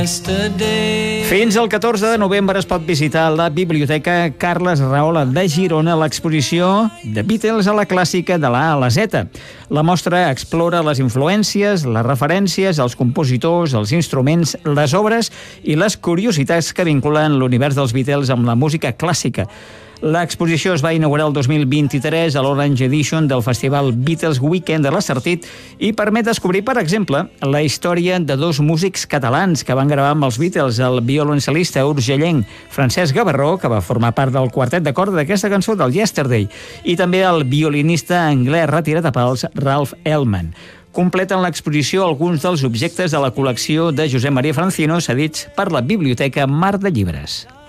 Fins al 14 de novembre es pot visitar a la Biblioteca Carles Rahola de Girona l'exposició de Beatles a la clàssica de la A a la Z. La mostra explora les influències, les referències, els compositors, els instruments, les obres i les curiositats que vinculen l'univers dels Beatles amb la música clàssica. L'exposició es va inaugurar el 2023 a l'Orange Edition del festival Beatles Weekend de l'Estartit i permet descobrir, per exemple, la història de dos músics catalans que van gravar amb els Beatles, el violoncel·lista urgellenc Francesc Gavarró, que va formar part del quartet de corda d'aquesta cançó del Yesterday, i també el violinista anglès retirat a pals Ralph Ellman. Completen l'exposició alguns dels objectes de la col·lecció de Josep Maria Francino cedits per la Biblioteca Mar de Llibres.